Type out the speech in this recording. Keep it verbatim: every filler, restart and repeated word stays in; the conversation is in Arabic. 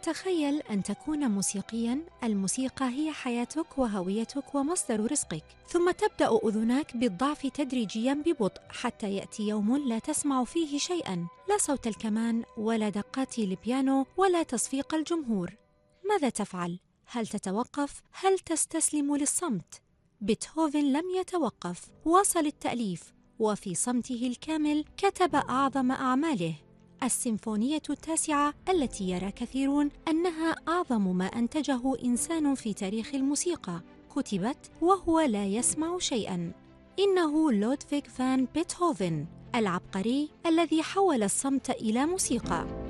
تخيل أن تكون موسيقياً، الموسيقى هي حياتك وهويتك ومصدر رزقك، ثم تبدأ أذناك بالضعف تدريجياً ببطء حتى يأتي يوم لا تسمع فيه شيئاً، لا صوت الكمان ولا دقات البيانو ولا تصفيق الجمهور. ماذا تفعل؟ هل تتوقف؟ هل تستسلم للصمت؟ بيتهوفن لم يتوقف، واصل التأليف، وفي صمته الكامل كتب أعظم أعماله، السيمفونية التاسعة، التي يرى كثيرون أنها أعظم ما أنتجه إنسان في تاريخ الموسيقى، كتبت وهو لا يسمع شيئاً. إنه لودفيغ فان بيتهوفن، العبقري الذي حول الصمت إلى موسيقى.